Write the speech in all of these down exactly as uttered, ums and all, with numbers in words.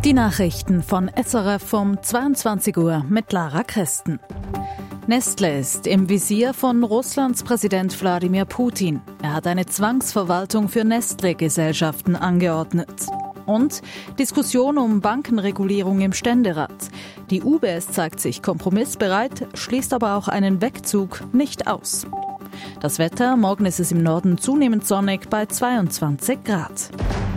Die Nachrichten von S R F um zweiundzwanzig Uhr mit Lara Kresten. Nestle ist im Visier von Russlands Präsident Wladimir Putin. Er hat eine Zwangsverwaltung für Nestle-Gesellschaften angeordnet. Und Diskussion um Bankenregulierung im Ständerat. Die U B S zeigt sich kompromissbereit, schließt aber auch einen Wegzug nicht aus. Das Wetter, morgen ist es im Norden zunehmend sonnig bei zweiundzwanzig Grad.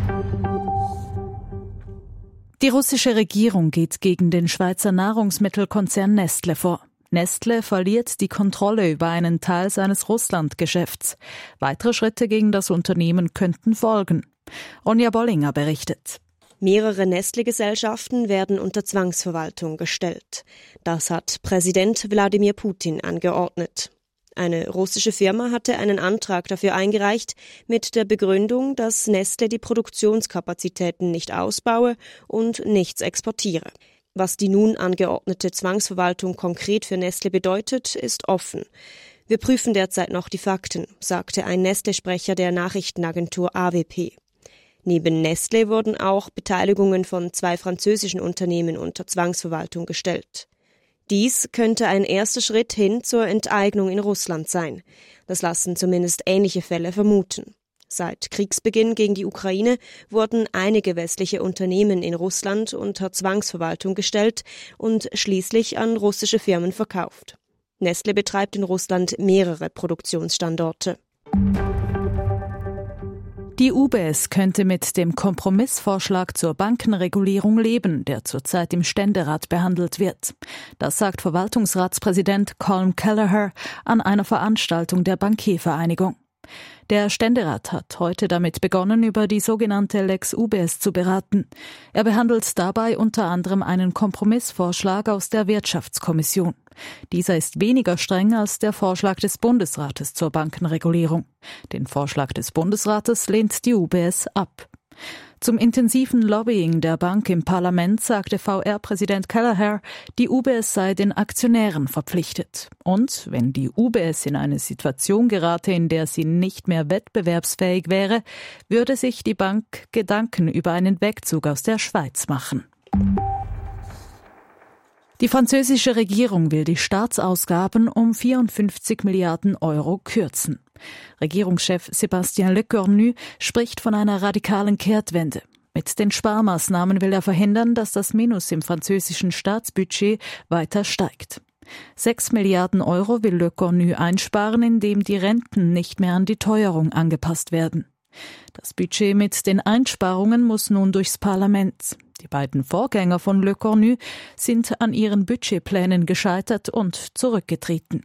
Die russische Regierung geht gegen den Schweizer Nahrungsmittelkonzern Nestle vor. Nestle verliert die Kontrolle über einen Teil seines Russlandgeschäfts. Weitere Schritte gegen das Unternehmen könnten folgen. Ronja Bollinger berichtet. Mehrere Nestle-Gesellschaften werden unter Zwangsverwaltung gestellt. Das hat Präsident Wladimir Putin angeordnet. Eine russische Firma hatte einen Antrag dafür eingereicht, mit der Begründung, dass Nestle die Produktionskapazitäten nicht ausbaue und nichts exportiere. Was die nun angeordnete Zwangsverwaltung konkret für Nestle bedeutet, ist offen. Wir prüfen derzeit noch die Fakten, sagte ein Nestle-Sprecher der Nachrichtenagentur A W P. Neben Nestle wurden auch Beteiligungen von zwei französischen Unternehmen unter Zwangsverwaltung gestellt. Dies könnte ein erster Schritt hin zur Enteignung in Russland sein. Das lassen zumindest ähnliche Fälle vermuten. Seit Kriegsbeginn gegen die Ukraine wurden einige westliche Unternehmen in Russland unter Zwangsverwaltung gestellt und schließlich an russische Firmen verkauft. Nestle betreibt in Russland mehrere Produktionsstandorte. Die U B S könnte mit dem Kompromissvorschlag zur Bankenregulierung leben, der zurzeit im Ständerat behandelt wird. Das sagt Verwaltungsratspräsident Colm Kelleher an einer Veranstaltung der Bankiervereinigung. Der Ständerat hat heute damit begonnen, über die sogenannte Lex U B S zu beraten. Er behandelt dabei unter anderem einen Kompromissvorschlag aus der Wirtschaftskommission. Dieser ist weniger streng als der Vorschlag des Bundesrates zur Bankenregulierung. Den Vorschlag des Bundesrates lehnt die U B S ab. Zum intensiven Lobbying der Bank im Parlament sagte V R-Präsident Kelleher, die U B S sei den Aktionären verpflichtet. Und wenn die U B S in eine Situation gerate, in der sie nicht mehr wettbewerbsfähig wäre, würde sich die Bank Gedanken über einen Wegzug aus der Schweiz machen. Die französische Regierung will die Staatsausgaben um vierundfünfzig Milliarden Euro kürzen. Regierungschef Sébastien Lecornu spricht von einer radikalen Kehrtwende. Mit den Sparmaßnahmen will er verhindern, dass das Minus im französischen Staatsbudget weiter steigt. Sechs Milliarden Euro will Lecornu einsparen, indem die Renten nicht mehr an die Teuerung angepasst werden. Das Budget mit den Einsparungen muss nun durchs Parlament. Die beiden Vorgänger von Lecornu sind an ihren Budgetplänen gescheitert und zurückgetreten.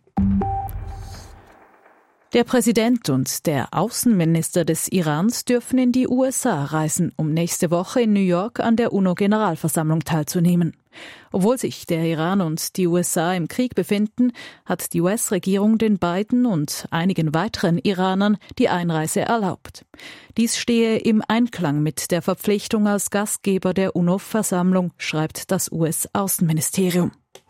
Der Präsident und der Außenminister des Irans dürfen in die U S A reisen, um nächste Woche in New York an der UNO-Generalversammlung teilzunehmen. Obwohl sich der Iran und die U S A im Krieg befinden, hat die U S-Regierung den beiden und einigen weiteren Iranern die Einreise erlaubt. Dies stehe im Einklang mit der Verpflichtung als Gastgeber der UNO-Versammlung, schreibt das U S-Außenministerium.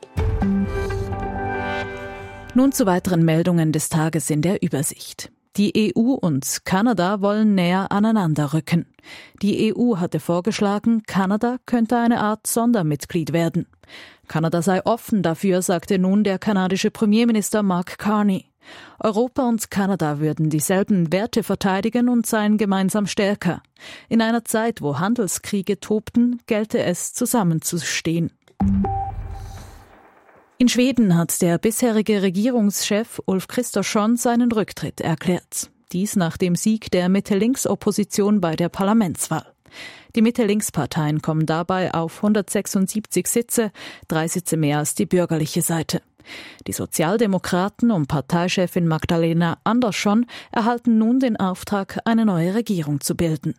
Nun zu weiteren Meldungen des Tages in der Übersicht. Die E U und Kanada wollen näher aneinander rücken. Die E U hatte vorgeschlagen, Kanada könnte eine Art Sondermitglied werden. Kanada sei offen dafür, sagte nun der kanadische Premierminister Mark Carney. Europa und Kanada würden dieselben Werte verteidigen und seien gemeinsam stärker. In einer Zeit, wo Handelskriege tobten, gelte es, zusammenzustehen. In Schweden hat der bisherige Regierungschef Ulf Kristersson seinen Rücktritt erklärt. Dies nach dem Sieg der Mitte-Links-Opposition bei der Parlamentswahl. Die Mitte-Links-Parteien kommen dabei auf hundertsechsundsiebzig Sitze, drei Sitze mehr als die bürgerliche Seite. Die Sozialdemokraten um Parteichefin Magdalena Andersson erhalten nun den Auftrag, eine neue Regierung zu bilden.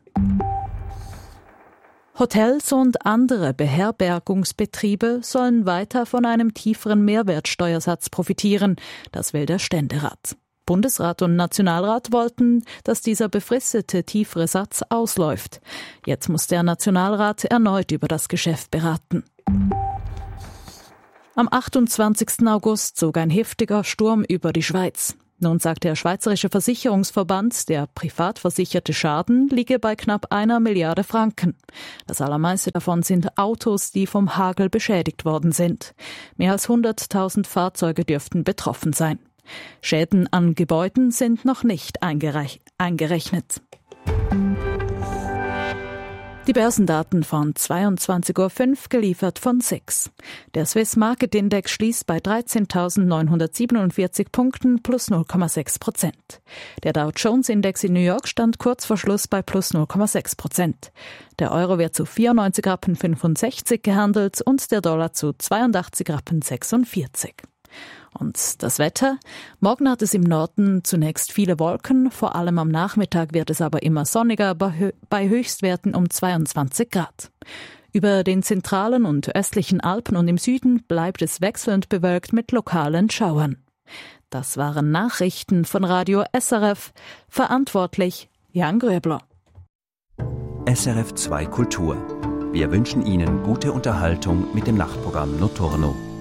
Hotels und andere Beherbergungsbetriebe sollen weiter von einem tieferen Mehrwertsteuersatz profitieren. Das will der Ständerat. Bundesrat und Nationalrat wollten, dass dieser befristete tiefere Satz ausläuft. Jetzt muss der Nationalrat erneut über das Geschäft beraten. Am achtundzwanzigsten August zog ein heftiger Sturm über die Schweiz. Nun sagt der Schweizerische Versicherungsverband, der privat versicherte Schaden liege bei knapp einer Milliarde Franken. Das allermeiste davon sind Autos, die vom Hagel beschädigt worden sind. Mehr als hunderttausend Fahrzeuge dürften betroffen sein. Schäden an Gebäuden sind noch nicht eingerech- eingerechnet. Die Börsendaten von zweiundzwanzig Uhr fünf geliefert von S I X. Der Swiss Market Index schließt bei dreizehntausendneunhundertsiebenundvierzig Punkten plus null Komma sechs Prozent. Der Dow Jones Index in New York stand kurz vor Schluss bei plus null Komma sechs Prozent. Der Euro wird zu vierundneunzig Rappen fünfundsechzig gehandelt und der Dollar zu zweiundachtzig Rappen sechsundvierzig. Und das Wetter? Morgen hat es im Norden zunächst viele Wolken, vor allem am Nachmittag wird es aber immer sonniger, bei Höchstwerten um zweiundzwanzig Grad. Über den zentralen und östlichen Alpen und im Süden bleibt es wechselnd bewölkt mit lokalen Schauern. Das waren Nachrichten von Radio S R F, verantwortlich Jan Gröbler. S R F zwei Kultur. Wir wünschen Ihnen gute Unterhaltung mit dem Nachtprogramm Notturno.